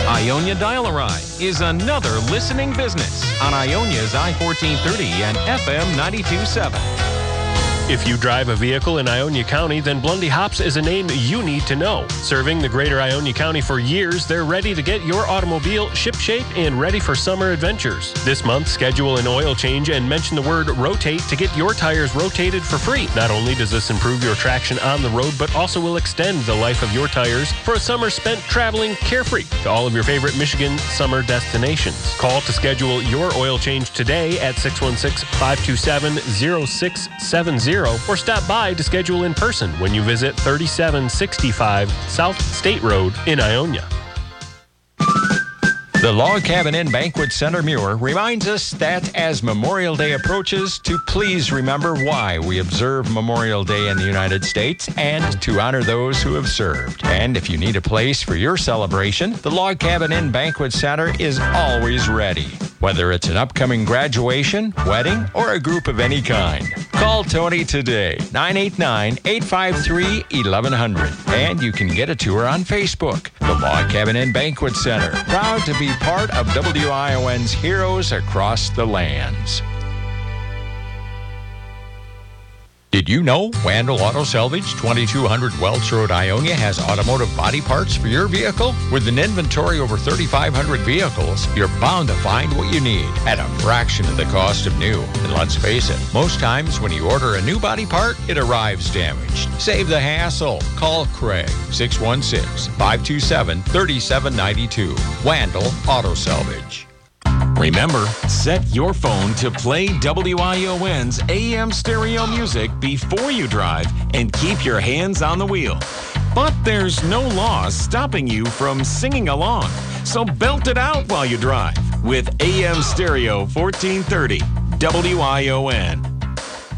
Ionia Dial-A-Ride is another listening business on Ionia's I-1430 and FM 92.7. If you drive a vehicle in Ionia County, then Blundy Hops is a name you need to know. Serving the greater Ionia County for years, they're ready to get your automobile shipshape and ready for summer adventures. This month, schedule an oil change and mention the word rotate to get your tires rotated for free. Not only does this improve your traction on the road, but also will extend the life of your tires for a summer spent traveling carefree to all of your favorite Michigan summer destinations. Call to schedule your oil change today at 616-527-0670. Or stop by to schedule in person when you visit 3765 South State Road in Ionia. The Log Cabin Inn Banquet Center Muir reminds us that as Memorial Day approaches, to please remember why we observe Memorial Day in the United States and to honor those who have served. And if you need a place for your celebration, the Log Cabin Inn Banquet Center is always ready. Whether it's an upcoming graduation, wedding, or a group of any kind. Call Tony today, 989-853-1100. And you can get a tour on Facebook. The Log Cabin Inn Banquet Center, proud to be part of WION's Heroes Across the Lands. Did you know Wandel Auto Salvage, 2200 Welch Road, Ionia, has automotive body parts for your vehicle? With an inventory over 3,500 vehicles, you're bound to find what you need at a fraction of the cost of new. And let's face it, most times when you order a new body part, it arrives damaged. Save the hassle. Call Craig, 616-527-3792. Wandel Auto Salvage. Remember, set your phone to play WION's AM stereo music before you drive and keep your hands on the wheel. But there's no law stopping you from singing along, so belt it out while you drive with AM stereo 1430 WION.